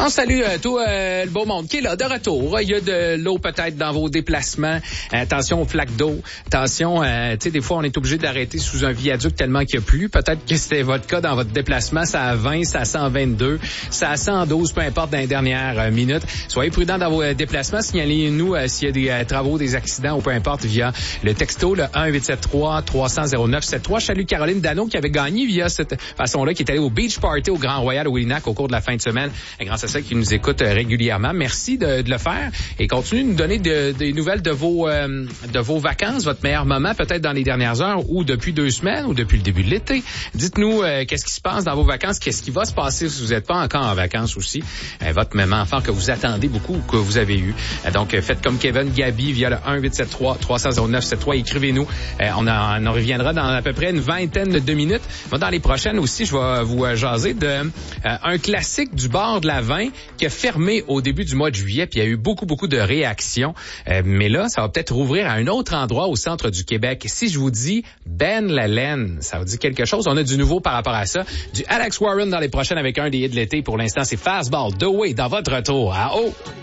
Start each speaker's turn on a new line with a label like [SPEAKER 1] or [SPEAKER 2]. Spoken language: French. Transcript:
[SPEAKER 1] On salue tout le beau monde qui est là, de retour. Il y a de l'eau peut-être dans vos déplacements. Attention aux flaques d'eau. Attention, tu sais, des fois, on est obligé d'arrêter sous un viaduc tellement qu'il n'y a plus. Peut-être que c'était votre cas dans votre déplacement. Ça a 20, ça a 122, ça a 112, peu importe dans les dernières minutes. Soyez prudents dans vos déplacements. Signalez-nous s'il y a des travaux, des accidents ou peu importe via le texto, le 1-873-300-0973. Je salue Caroline Dano qui avait gagné via cette façon-là, qui est allée au Beach Party au Grand Royal au Wilinac au cours de la fin de semaine. Et grâce à ça, qui nous écoute régulièrement. Merci de le faire et continuez de nous donner des nouvelles de vos vacances, votre meilleur moment peut-être dans les dernières heures ou depuis 2 semaines ou depuis le début de l'été. Dites-nous qu'est-ce qui se passe dans vos vacances, qu'est-ce qui va se passer si vous n'êtes pas encore en vacances aussi. Votre même enfant que vous attendez beaucoup ou que vous avez eu. Donc, faites comme Kevin, Gabi via le 1-873-300-0973. Écrivez-nous. On en reviendra dans à peu près une vingtaine de minutes. Moi, dans les prochaines aussi, je vais vous jaser de un classique du bord de la 20 qui a fermé au début du mois de juillet, puis il y a eu beaucoup de réactions. Mais là, ça va peut-être rouvrir à un autre endroit au centre du Québec. Si je vous dis Ben la Laine, ça vous dit quelque chose? On a du nouveau par rapport à ça. Du Alex Warren dans les prochaines avec un des hits de l'été. Pour l'instant, c'est Fastball, The Way, dans votre retour à Haut.